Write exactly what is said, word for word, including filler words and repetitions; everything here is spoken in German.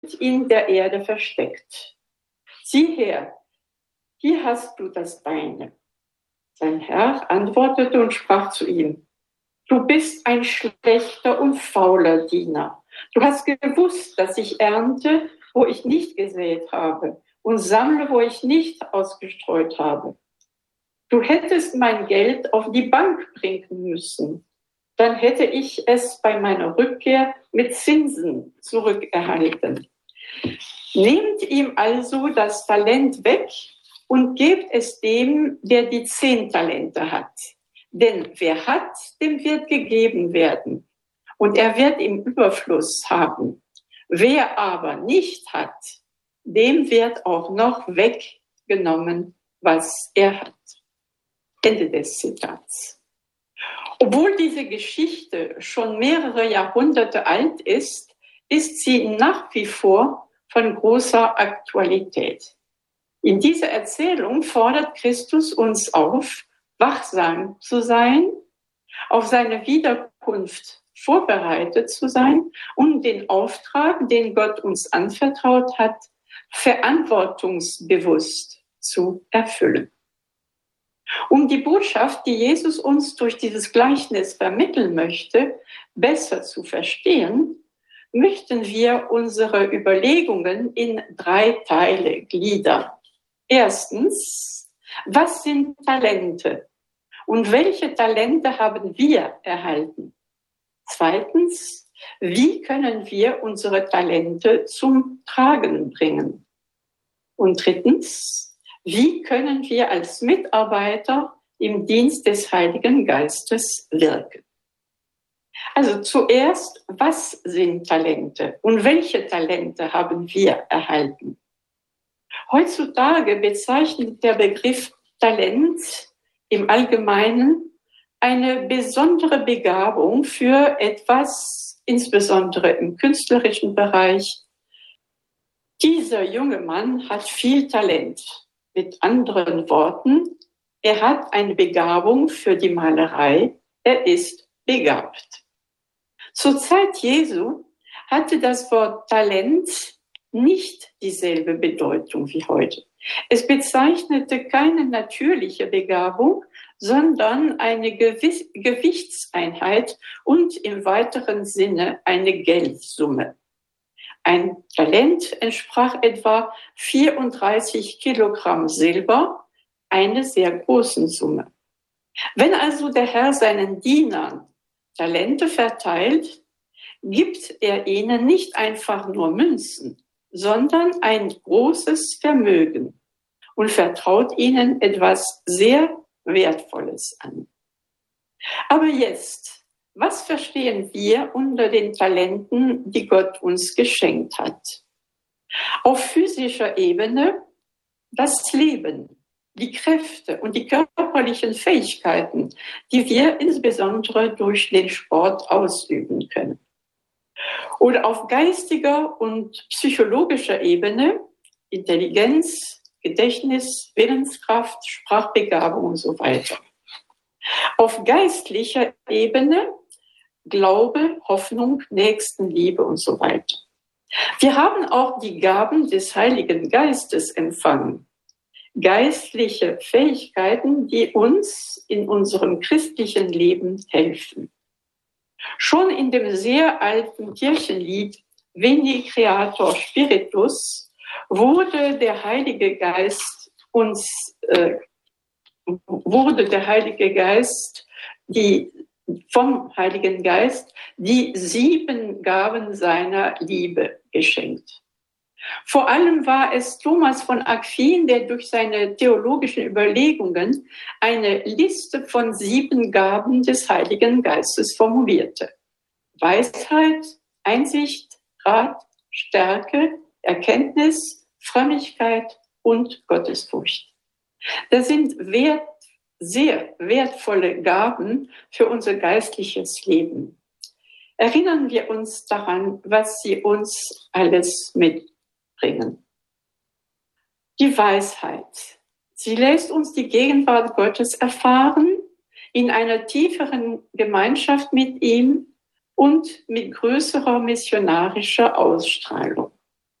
in der Erde versteckt. Sieh her, hier hast du das Deine. Sein Herr antwortete und sprach zu ihm: Du bist ein schlechter und fauler Diener. Du hast gewusst, dass ich ernte, wo ich nicht gesät habe, und sammle, wo ich nicht ausgestreut habe. Du hättest mein Geld auf die Bank bringen müssen. Dann hätte ich es bei meiner Rückkehr mit Zinsen zurückerhalten. Nehmt ihm also das Talent weg und gebt es dem, der die zehn Talente hat. Denn wer hat, dem wird gegeben werden. Und er wird im Überfluss haben. Wer aber nicht hat, dem wird auch noch weggenommen, was er hat. Ende des Zitats. Obwohl diese Geschichte schon mehrere Jahrhunderte alt ist, ist sie nach wie vor von großer Aktualität. In dieser Erzählung fordert Christus uns auf, wachsam zu sein, auf seine Wiederkunft vorbereitet zu sein und den Auftrag, den Gott uns anvertraut hat, verantwortungsbewusst zu erfüllen. Um die Botschaft, die Jesus uns durch dieses Gleichnis vermitteln möchte, besser zu verstehen, möchten wir unsere Überlegungen in drei Teile gliedern. Erstens, was sind Talente und welche Talente haben wir erhalten? Zweitens, wie können wir unsere Talente zum Tragen bringen? Und drittens, wie können wir als Mitarbeiter im Dienst des Heiligen Geistes wirken? Also zuerst, was sind Talente und welche Talente haben wir erhalten? Heutzutage bezeichnet der Begriff Talent im Allgemeinen eine besondere Begabung für etwas, insbesondere im künstlerischen Bereich. Dieser junge Mann hat viel Talent. Mit anderen Worten, er hat eine Begabung für die Malerei, er ist begabt. Zur Zeit Jesu hatte das Wort Talent nicht dieselbe Bedeutung wie heute. Es bezeichnete keine natürliche Begabung, sondern eine Gewiss- Gewichtseinheit und im weiteren Sinne eine Geldsumme. Ein Talent entsprach etwa vierunddreißig Kilogramm Silber, eine sehr große Summe. Wenn also der Herr seinen Dienern Talente verteilt, gibt er ihnen nicht einfach nur Münzen, sondern ein großes Vermögen und vertraut ihnen etwas sehr Wertvolles an. Aber jetzt, was verstehen wir unter den Talenten, die Gott uns geschenkt hat? Auf physischer Ebene das Leben, die Kräfte und die körperlichen Fähigkeiten, die wir insbesondere durch den Sport ausüben können. Oder auf geistiger und psychologischer Ebene Intelligenz, Gedächtnis, Willenskraft, Sprachbegabung und so weiter. Auf geistlicher Ebene Glaube, Hoffnung, Nächstenliebe und so weiter. Wir haben auch die Gaben des Heiligen Geistes empfangen. Geistliche Fähigkeiten, die uns in unserem christlichen Leben helfen. Schon in dem sehr alten Kirchenlied Veni Creator Spiritus wurde der Heilige Geist uns, äh, wurde der Heilige Geist, die vom Heiligen Geist die sieben Gaben seiner Liebe geschenkt. Vor allem war es Thomas von Aquin, der durch seine theologischen Überlegungen eine Liste von sieben Gaben des Heiligen Geistes formulierte. Weisheit, Einsicht, Rat, Stärke, Erkenntnis, Frömmigkeit und Gottesfurcht. Das sind wert sehr wertvolle Gaben für unser geistliches Leben. Erinnern wir uns daran, was sie uns alles mitbringen. Die Weisheit. Sie lässt uns die Gegenwart Gottes erfahren, in einer tieferen Gemeinschaft mit ihm und mit größerer missionarischer Ausstrahlung.